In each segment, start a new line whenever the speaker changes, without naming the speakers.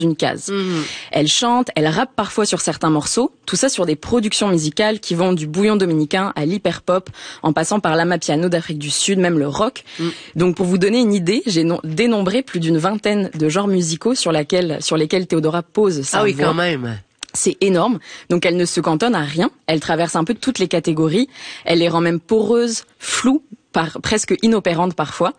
une case. Elle chante, elle rappe parfois sur certains morceaux, tout ça sur des productions musicales qui vont du bouillon dominicain à l'hyperpop, en passant par l'amapiano d'Afrique du Sud, même le rock. Donc pour vous donner une idée, j'ai dénombré plus d'une vingtaine de genres musicaux sur lesquels Théodora pose sa voix.
Quand même.
C'est énorme. Donc elle ne se cantonne à rien. Elle traverse un peu toutes les catégories. Elle les rend même poreuses, floues, presque inopérante parfois.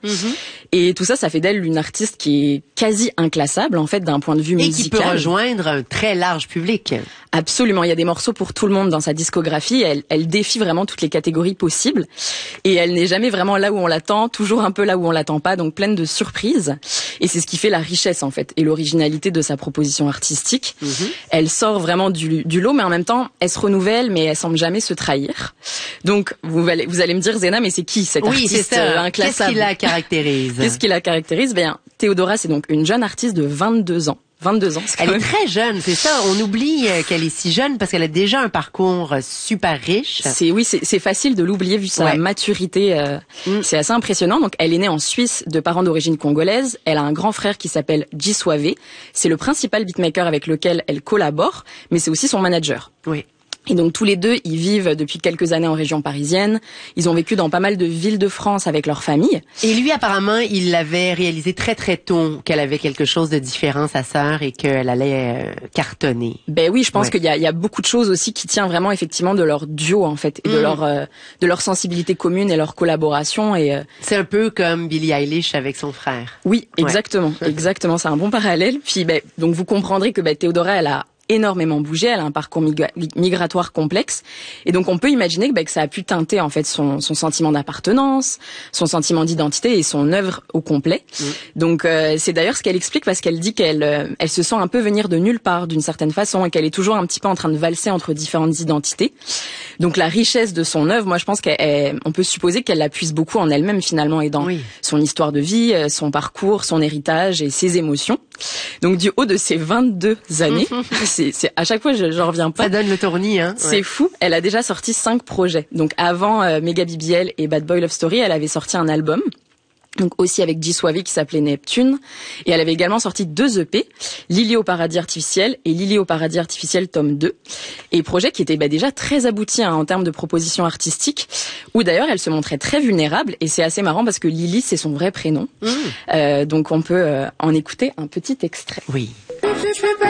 Et tout ça, ça fait d'elle une artiste qui est quasi inclassable, en fait, d'un point de vue musical.
Et qui peut rejoindre un très large public.
Absolument. Il y a des morceaux pour tout le monde dans sa discographie. Elle défie vraiment toutes les catégories possibles. Et elle n'est jamais vraiment là où on l'attend, toujours un peu là où on l'attend pas, donc pleine de surprises. Et c'est ce qui fait la richesse, en fait, et l'originalité de sa proposition artistique. Elle sort vraiment du lot, mais en même temps, elle se renouvelle, mais elle semble jamais se trahir. Donc, vous allez me dire, Zena, mais c'est qui cette artiste inclassable?
Qu'est-ce qui la caractérise?
Qu'est-ce qui la caractérise? Bien, Théodora, c'est donc une jeune artiste de 22 ans. 22 ans.
Elle est très jeune, c'est ça. On oublie qu'elle est si jeune parce qu'elle a déjà un parcours super riche.
C'est facile de l'oublier vu sa maturité. C'est assez impressionnant. Donc, elle est née en Suisse de parents d'origine congolaise. Elle a un grand frère qui s'appelle Jiswavé. C'est le principal beatmaker avec lequel elle collabore, mais c'est aussi son manager.
Oui.
Et donc tous les deux, ils vivent depuis quelques années en région parisienne. Ils ont vécu dans pas mal de villes de France avec leur famille.
Et lui, apparemment, il l'avait réalisé très très tôt qu'elle avait quelque chose de différent, sa sœur, et qu'elle allait cartonner.
Ben oui, je pense qu'il y a beaucoup de choses aussi qui tiennent vraiment effectivement de leur duo en fait, et de leur sensibilité commune et leur collaboration. Et
c'est un peu comme Billie Eilish avec son frère.
Oui, exactement, exactement. C'est un bon parallèle. Puis donc vous comprendrez que Théodora, elle a énormément bougé, elle a un parcours migratoire complexe, et donc on peut imaginer que ça a pu teinter en fait son sentiment d'appartenance, son sentiment d'identité et son œuvre au complet. Donc c'est d'ailleurs ce qu'elle explique, parce qu'elle dit qu'elle se sent un peu venir de nulle part d'une certaine façon, et qu'elle est toujours un petit peu en train de valser entre différentes identités. Donc la richesse de son œuvre, moi je pense qu'on peut supposer qu'elle la puise beaucoup en elle-même finalement, et dans son histoire de vie, son parcours, son héritage et ses émotions. Donc du haut de ses 22 années, c'est à chaque fois j'en reviens pas.
Ça donne le tournis, hein.
C'est fou. Elle a déjà sorti 5 projets. Donc avant Mega BBL et Bad Boy Love Story, elle avait sorti un album. Donc aussi avec Jiswavé qui s'appelait Neptune, et elle avait également sorti 2 EP, Lily au paradis artificiel et Lily au paradis artificiel tome 2, et projet qui était déjà très abouti en termes de propositions artistiques, où d'ailleurs elle se montrait très vulnérable, et c'est assez marrant parce que Lily c'est son vrai prénom. Donc on peut en écouter un petit extrait.
Oui.